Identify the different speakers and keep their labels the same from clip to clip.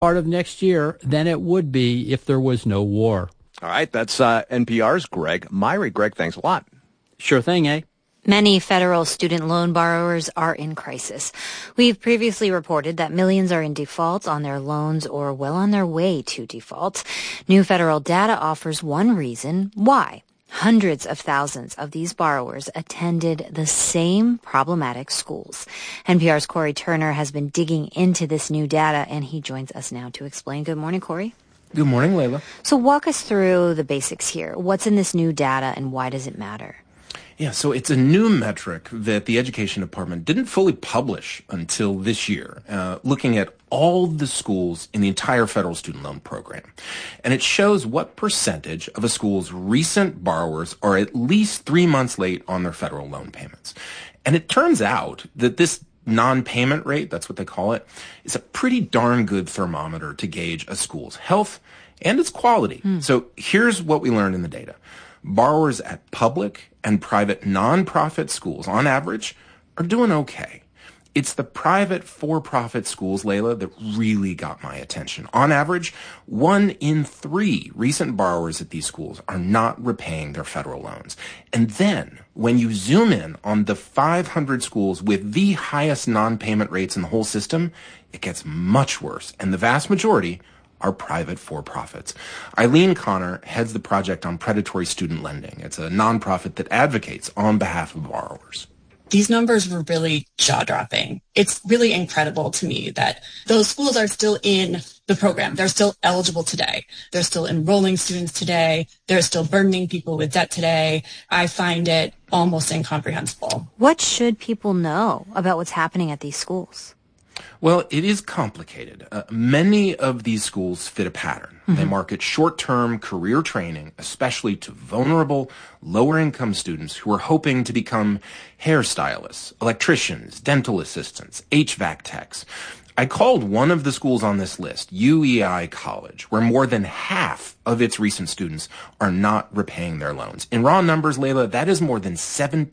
Speaker 1: part of next year than it would be if there was no war.
Speaker 2: All right, that's NPR's Greg Myrie. Greg, thanks a lot.
Speaker 1: Sure thing, eh?
Speaker 3: Many federal student loan borrowers are in crisis. We've previously reported that millions are in default on their loans or well on their way to default. New federal data offers one reason why. Hundreds of thousands of these borrowers attended the same problematic schools. NPR's Corey Turner has been digging into this new data, and he joins us now to explain. Good morning, Corey.
Speaker 4: Good morning, Layla.
Speaker 3: So walk us through the basics here. What's in this new data, and why does it matter?
Speaker 4: Yeah, so it's a new metric that the Education Department didn't fully publish until this year, looking at all the schools in the entire federal student loan program. And it shows what percentage of a school's recent borrowers are at least 3 months late on their federal loan payments. And it turns out that this non-payment rate, that's what they call it, is a pretty darn good thermometer to gauge a school's health and its quality. So here's what we learned in the data. Borrowers at public and private nonprofit schools, on average, are doing okay. It's the private for-profit schools, Layla, that really got my attention. On average, 1 in 3 recent borrowers at these schools are not repaying their federal loans. And then, when you zoom in on the 500 schools with the highest non-payment rates in the whole system, it gets much worse. And the vast majority are private for-profits. Eileen Connor heads the Project on Predatory Student Lending. It's a nonprofit that advocates on behalf of borrowers.
Speaker 5: These numbers were really jaw-dropping. It's really incredible to me that those schools are still in the program. They're still eligible today. They're still enrolling students today. They're still burdening people with debt today. I find it almost incomprehensible.
Speaker 3: What should people know about what's happening at these schools?
Speaker 4: Well, it is complicated. Many of these schools fit a pattern. They market short-term career training, especially to vulnerable, lower-income students who are hoping to become hairstylists, electricians, dental assistants, HVAC techs. I called one of the schools on this list, UEI College, where more than half of its recent students are not repaying their loans. In raw numbers, Layla, that is more than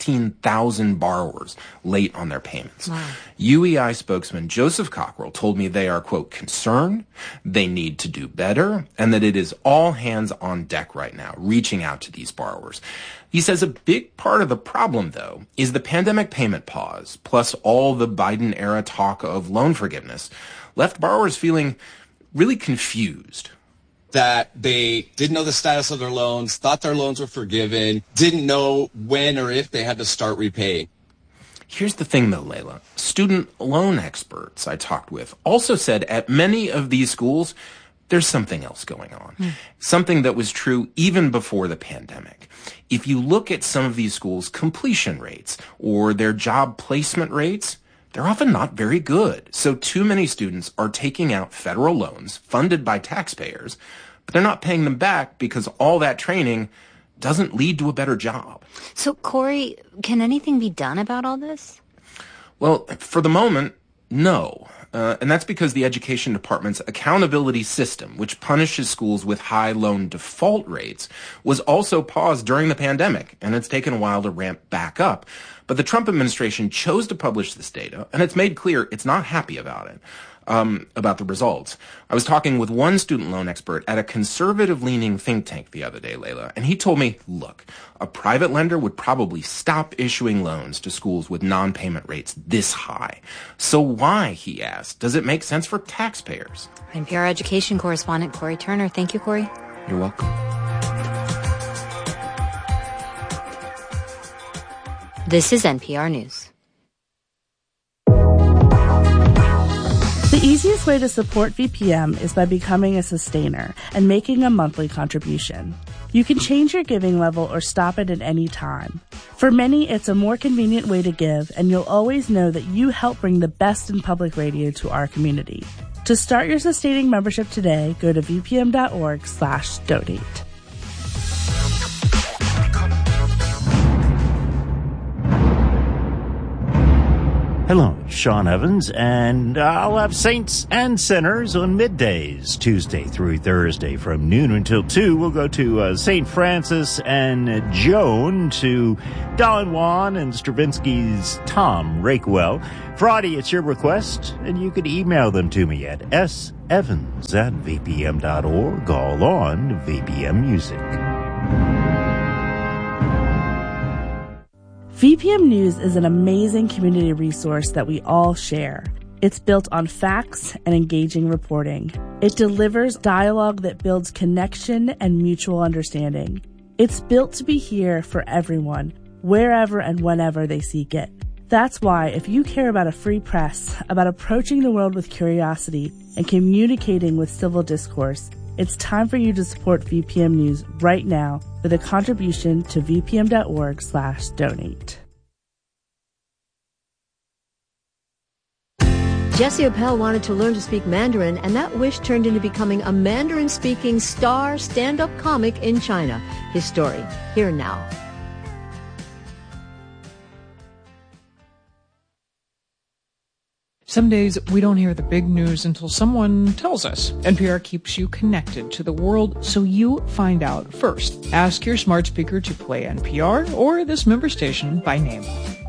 Speaker 4: 17,000 borrowers late on their payments. Wow. UEI spokesman Joseph Cockrell told me they are, quote, concerned, they need to do better, and that it is all hands on deck right now, reaching out to these borrowers. He says a big part of the problem, though, is the pandemic payment pause, plus all the Biden-era talk of loan forgiveness, left borrowers feeling really confused.
Speaker 6: That they didn't know the status of their loans, thought their loans were forgiven, didn't know when or if they had to start repaying.
Speaker 4: Here's the thing, though, Layla. Student loan experts I talked with also said at many of these schools, there's something else going on. Something that was true even before the pandemic. If you look at some of these schools' completion rates or their job placement rates, they're often not very good. So too many students are taking out federal loans funded by taxpayers, but they're not paying them back because all that training doesn't lead to a better job.
Speaker 3: So, Corey, can anything be done about all this?
Speaker 4: Well, for the moment, no. And that's because the Education Department's accountability system, which punishes schools with high loan default rates, was also paused during the pandemic, and it's taken a while to ramp back up. But the Trump administration chose to publish this data, and it's made clear it's not happy about it, about the results. I was talking with one student loan expert at a conservative-leaning think tank the other day, Layla, and he told me, look, a private lender would probably stop issuing loans to schools with non-payment rates this high. So why, he asked, does it make sense for taxpayers?
Speaker 3: NPR education correspondent Corey Turner. Thank you, Corey.
Speaker 4: You're welcome.
Speaker 3: This is NPR News.
Speaker 7: The easiest way to support VPM is by becoming a sustainer and making a monthly contribution. You can change your giving level or stop it at any time. For many, it's a more convenient way to give, and you'll always know that you help bring the best in public radio to our community. To start your sustaining membership today, go to vpm.org/donate.
Speaker 8: Hello, Sean Evans, and I'll have Saints and Sinners on middays, Tuesday through Thursday from noon until 2. We'll go to St. Francis and Joan, to Don Juan and Stravinsky's Tom Rakewell. Friday, it's your request, and you can email them to me at sevans@vpm.org, all on VPM Music.
Speaker 7: VPM News is an amazing community resource that we all share. It's built on facts and engaging reporting. It delivers dialogue that builds connection and mutual understanding. It's built to be here for everyone, wherever and whenever they seek it. That's why, if you care about a free press, about approaching the world with curiosity and communicating with civil discourse, it's time for you to support VPM News right now with a contribution to vpm.org/donate.
Speaker 9: Jessie Appel wanted to learn to speak Mandarin, and that wish turned into becoming a Mandarin-speaking star stand-up comic in China. His story, here now.
Speaker 10: Some days we don't hear the big news until someone tells us. NPR keeps you connected to the world so you find out first. Ask your smart speaker to play NPR or this member station by name.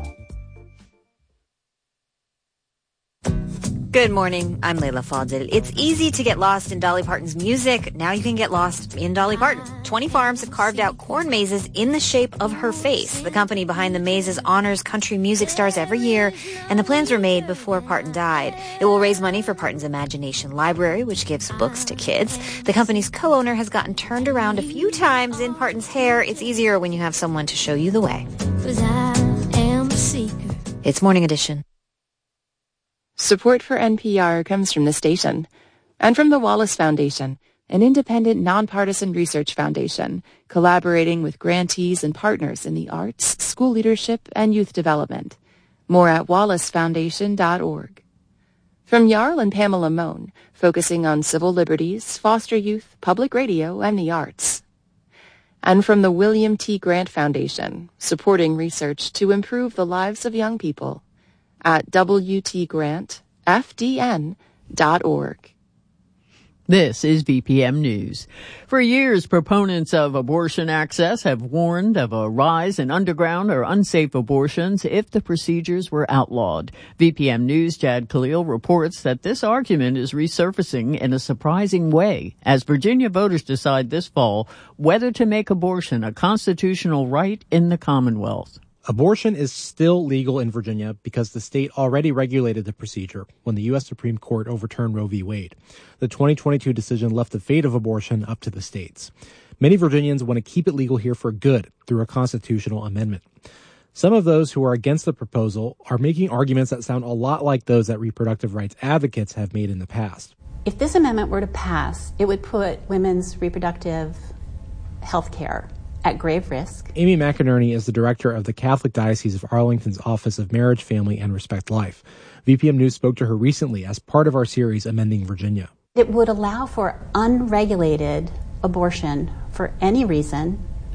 Speaker 3: Good morning. I'm Layla Fadil. It's easy to get lost in Dolly Parton's music. Now you can get lost in Dolly Parton. 20 farms have carved out corn mazes in the shape of her face. The company behind the mazes honors country music stars every year, and the plans were made before Parton died. It will raise money for Parton's Imagination Library, which gives books to kids. The company's co-owner has gotten turned around a few times in Parton's hair. It's easier when you have someone to show you the way. 'Cause I am a seeker. It's Morning Edition.
Speaker 11: Support for NPR comes from the station and from the Wallace Foundation, an independent, nonpartisan research foundation collaborating with grantees and partners in the arts, school leadership, and youth development. More at wallacefoundation.org. From Jarl and Pamela Mohn, focusing on civil liberties, foster youth, public radio, and the arts. And from the William T. Grant Foundation, supporting research to improve the lives of young people. At WTGrantFDN.org.
Speaker 1: This is VPM News. For years, proponents of abortion access have warned of a rise in underground or unsafe abortions if the procedures were outlawed. VPM News' Jad Khalil reports that this argument is resurfacing in a surprising way as Virginia voters decide this fall whether to make abortion a constitutional right in the Commonwealth.
Speaker 12: Abortion is still legal in Virginia because the state already regulated the procedure when the U.S. Supreme Court overturned Roe v. Wade. The 2022 decision left the fate of abortion up to the states. Many Virginians want to keep it legal here for good through a constitutional amendment. Some of those who are against the proposal are making arguments that sound a lot like those that reproductive rights advocates have made in the past.
Speaker 13: If this amendment were to pass, it would put women's reproductive health care at grave risk.
Speaker 12: Amy McInerney is the director of the Catholic Diocese of Arlington's Office of Marriage, Family, and Respect Life. VPM News spoke to her recently as part of our series, Amending Virginia.
Speaker 13: It would allow for unregulated abortion for any reason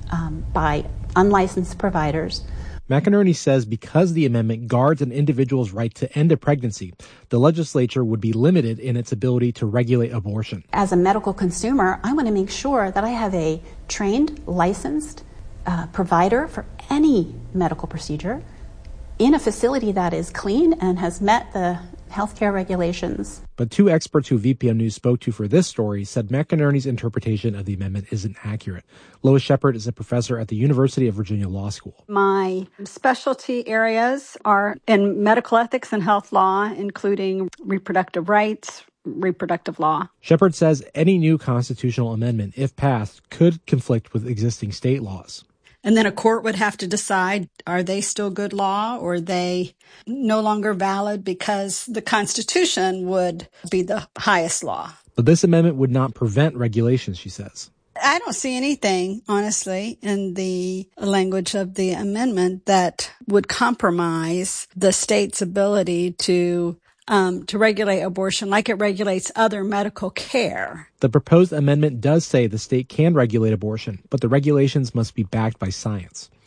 Speaker 13: by unlicensed providers.
Speaker 12: McInerney says because the amendment guards an individual's right to end a pregnancy, the legislature would be limited in its ability to regulate abortion.
Speaker 13: As a medical consumer, I want to make sure that I have a trained, licensed provider for any medical procedure in a facility that is clean and has met the healthcare regulations.
Speaker 12: But two experts who VPM News spoke to for this story said McInerney's interpretation of the amendment isn't accurate. Lois Shepard is a professor at the University of Virginia Law School.
Speaker 14: My specialty areas are in medical ethics and health law, including reproductive rights, reproductive law.
Speaker 12: Shepard says any new constitutional amendment, if passed, could conflict with existing state laws.
Speaker 14: And then a court would have to decide, are they still good law or are they no longer valid because the Constitution would be the highest law.
Speaker 12: But this amendment would not prevent regulations, she says.
Speaker 14: I don't see anything, honestly, in the language of the amendment that would compromise the state's ability to regulate abortion like it regulates other medical care.
Speaker 12: The proposed amendment does say the state can regulate abortion, but the regulations must be backed by science.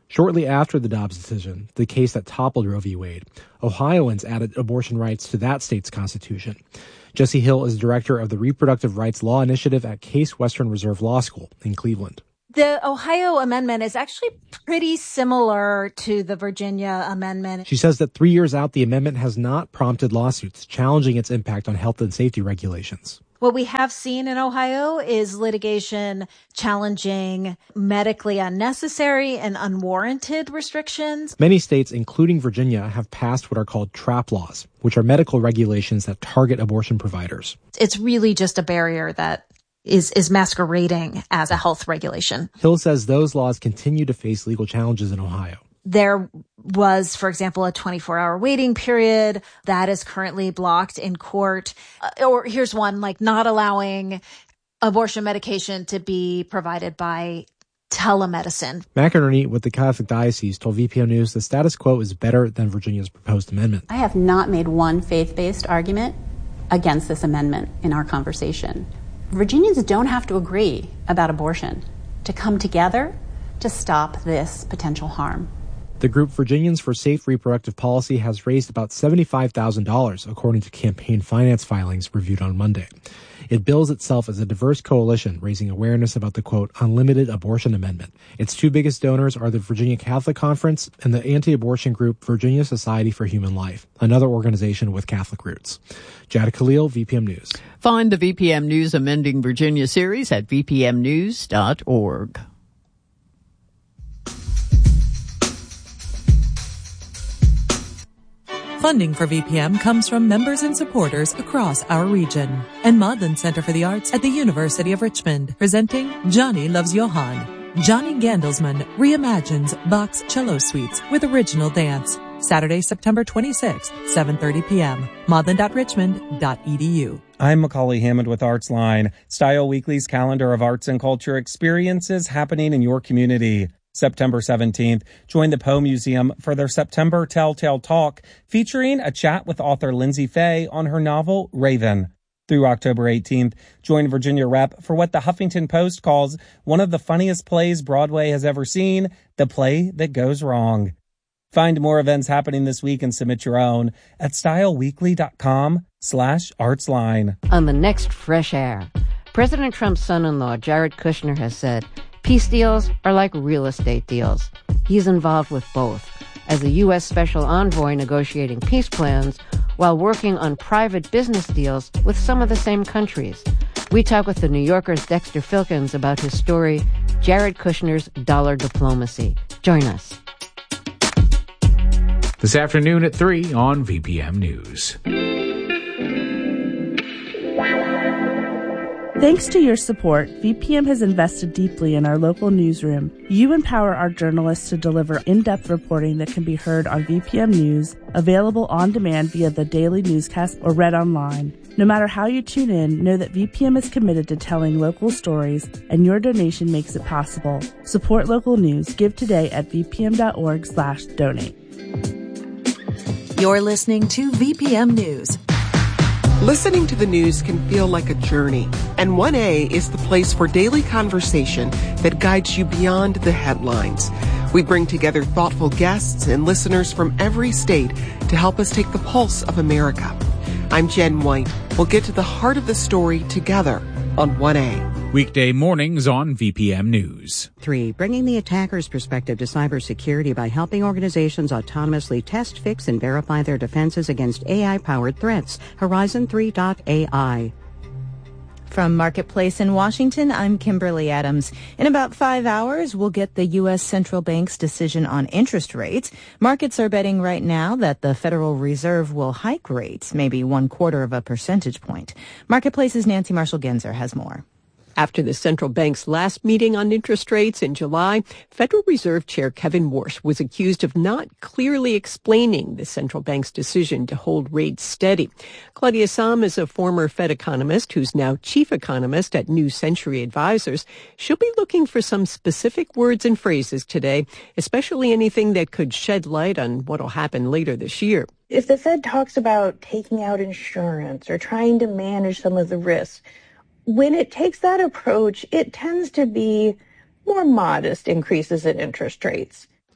Speaker 12: Shortly after the Dobbs decision, the case that toppled Roe v. Wade, Ohioans added abortion rights to that state's constitution. Jesse Hill is director of the Reproductive Rights Law Initiative at Case Western Reserve Law School in Cleveland.
Speaker 15: The Ohio amendment is actually pretty similar to the Virginia amendment.
Speaker 12: She says that 3 years out, the amendment has not prompted lawsuits challenging its impact on health and safety regulations.
Speaker 15: What we have seen in Ohio is litigation challenging medically unnecessary and unwarranted restrictions.
Speaker 12: Many states, including Virginia, have passed what are called TRAP laws, which are medical regulations that target abortion providers.
Speaker 15: It's really just a barrier that is masquerading as a health regulation.
Speaker 12: Hill says those laws continue to face legal challenges in Ohio.
Speaker 15: There was, for example, a 24-hour waiting period that is currently blocked in court. Or here's one, like not allowing abortion medication to be provided by telemedicine.
Speaker 12: McInerney with the Catholic Diocese told VPM News the status quo is better than Virginia's proposed amendment.
Speaker 13: I have not made one faith-based argument against this amendment in our conversation. Virginians don't have to agree about abortion to come together to stop this potential harm.
Speaker 12: The group Virginians for Safe Reproductive Policy has raised about $75,000, according to campaign finance filings reviewed on Monday. It bills itself as a diverse coalition raising awareness about the, quote, unlimited abortion amendment. Its two biggest donors are the Virginia Catholic Conference and the anti-abortion group Virginia Society for Human Life, another organization with Catholic roots. Jada Khalil, VPM News.
Speaker 1: Find the VPM News Amending Virginia series at vpmnews.org.
Speaker 16: Funding for VPM comes from members and supporters across our region. And Maudlin Center for the Arts at the University of Richmond, presenting Johnny Loves Johann. Johnny Gandelsman reimagines Bach's cello suites with original dance. Saturday, September 26th, 7:30 p.m. maudlin.richmond.edu.
Speaker 17: I'm Macaulay Hammond with ArtsLine, Style Weekly's calendar of arts and culture experiences happening in your community. September 17th, join the Poe Museum for their September Telltale Talk, featuring a chat with author Lindsay Fay on her novel Raven. Through October 18th, join Virginia Rep for what the Huffington Post calls one of the funniest plays Broadway has ever seen, The Play That Goes Wrong. Find more events happening this week and submit your own at styleweekly.com/artsline.
Speaker 18: On the next Fresh Air, President Trump's son-in-law, Jared Kushner, has said, peace deals are like real estate deals. He's involved with both, as a U.S. Special Envoy negotiating peace plans while working on private business deals with some of the same countries. We talk with the New Yorker's Dexter Filkins about his story, Jared Kushner's Dollar Diplomacy. Join us.
Speaker 19: This afternoon at 3 on VPM News.
Speaker 7: Thanks to your support, VPM has invested deeply in our local newsroom. You empower our journalists to deliver in-depth reporting that can be heard on VPM News, available on demand via the daily newscast or read online. No matter how you tune in, know that VPM is committed to telling local stories, and your donation makes it possible. Support local news. Give today at vpm.org/donate.
Speaker 16: You're listening to VPM News.
Speaker 20: Listening to the news can feel like a journey, and 1A is the place for daily conversation that guides you beyond the headlines. We bring together thoughtful guests and listeners from every state to help us take the pulse of America. I'm Jen White. We'll get to the heart of the story together on 1A.
Speaker 19: Weekday mornings on VPM News.
Speaker 21: 3. Bringing the attacker's perspective to cybersecurity by helping organizations autonomously test, fix, and verify their defenses against AI-powered threats. Horizon3.ai.
Speaker 22: From Marketplace in Washington, I'm Kimberly Adams. In about 5 hours, we'll get the U.S. Central Bank's decision on interest rates. Markets are betting right now that the Federal Reserve will hike rates, maybe 1/4 percentage point. Marketplace's Nancy Marshall-Genzer has more.
Speaker 23: After the central bank's last meeting on interest rates in July, Federal Reserve Chair Kevin Warsh was accused of not clearly explaining the central bank's decision to hold rates steady. Claudia Sahm is a former Fed economist who's now chief economist at New Century Advisors. She'll be looking for some specific words and phrases today, especially anything that could shed light on what'll happen later this year.
Speaker 24: If the Fed talks about taking out insurance or trying to manage some of the risks, when it takes that approach, it tends to be more modest increases in interest rates.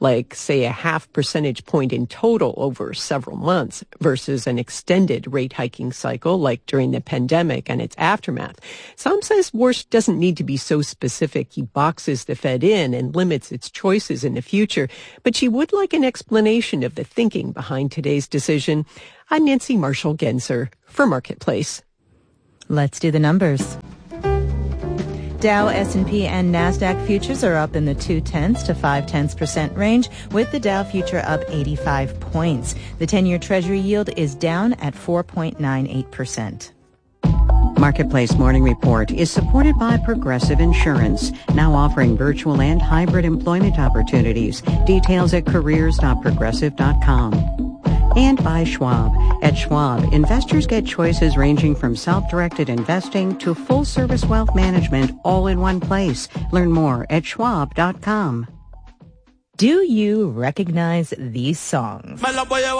Speaker 23: like, say, a 0.5 percentage point in total over several months versus an extended rate hiking cycle like during the pandemic and its aftermath. Sahm says Warsh doesn't need to be so specific he boxes the Fed in and limits its choices in the future, but she would like an explanation of the thinking behind today's decision. I'm Nancy Marshall-Genzer for Marketplace.
Speaker 22: Let's do the numbers. Dow, S&P, and NASDAQ futures are up in the 0.2 to 0.5% range, with the Dow future up 85 points. The 10-year Treasury yield is down at 4.98%.
Speaker 21: Marketplace Morning Report is supported by Progressive Insurance, now offering virtual and hybrid employment opportunities. Details at careers.progressive.com. And by Schwab. At Schwab, investors get choices ranging from self-directed investing to full-service wealth management all in one place. Learn more at schwab.com.
Speaker 22: Do you recognize these songs?